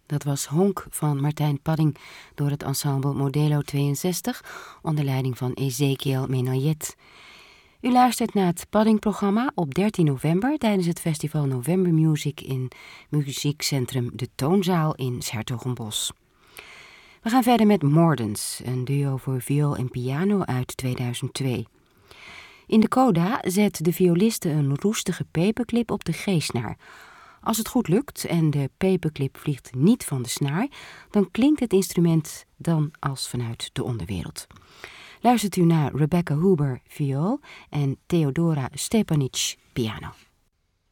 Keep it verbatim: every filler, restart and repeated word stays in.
Dat was Honk van Martijn Padding door het ensemble Modelo tweeënzestig onder leiding van Ezekiel Menoyet. U luistert naar het Padding-programma op dertien november tijdens het festival November Music in muziekcentrum De Toonzaal in 's-Hertogenbosch. We gaan verder met Mordens, een duo voor viool en piano uit tweeduizend twee. In de coda zet de violiste een roestige paperclip op de G-snaar. Als het goed lukt en de paperclip vliegt niet van de snaar, dan klinkt het instrument dan als vanuit de onderwereld. Luistert u naar Rebecca Huber viool en Theodora Stepanic piano.